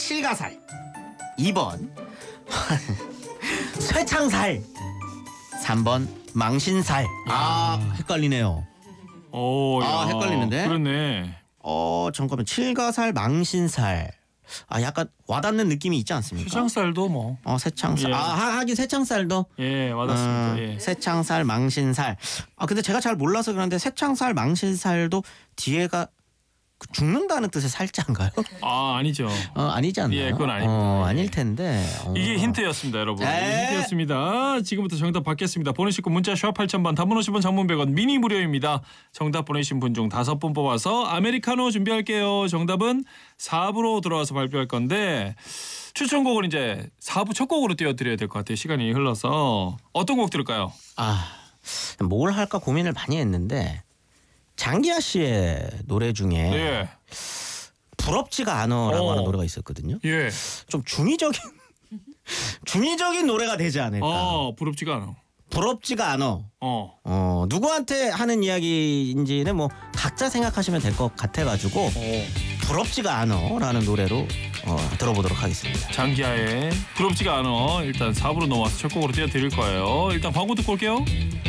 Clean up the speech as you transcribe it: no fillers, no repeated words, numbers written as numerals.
칠가살, 2번 쇠창살, 3번 망신살. 헷갈리네요. 야, 헷갈리는데? 그렇네. 잠깐만. 칠가살, 망신살. 약간 와닿는 느낌이 있지 않습니까? 수장살도 뭐. 새창살. 예. 하긴 새창살도. 예, 와닿습니다. 예. 새창살, 망신살. 근데 제가 잘 몰라서 그런데 새창살, 망신살도 뒤에가 죽는다는 뜻의 살자인가요? 아니죠. 아니지 않나요? 예, 그건 아닙니다. 아닐 텐데. 이게 힌트였습니다, 여러분. 에이. 이게 힌트였습니다. 지금부터 정답 받겠습니다. 보내시고 문자 샵 8000번, 단문 50원, 장문 100원, 미니 무료입니다. 정답 보내신 분 중 5분 뽑아서 아메리카노 준비할게요. 정답은 4부로 들어와서 발표할 건데 추천곡은 이제 4부 첫 곡으로 띄워드려야 될 것 같아요. 시간이 흘러서. 어떤 곡 들을까요? 뭘 할까 고민을 많이 했는데 장기하 씨의 노래 중에 예. 부럽지가 않아라고 하는 노래가 있었거든요. 예. 좀 중의적인 노래가 되지 않을까. 부럽지가 않아. 부럽지가 않아. 누구한테 하는 이야기인지는 뭐 각자 생각하시면 될 것 같아가지고 부럽지가 않아라는 노래로 들어보도록 하겠습니다. 장기하의 부럽지가 않아. 일단 4부로 넘어와서 첫 곡으로 띄워드릴 거예요. 일단 광고 듣고 올게요.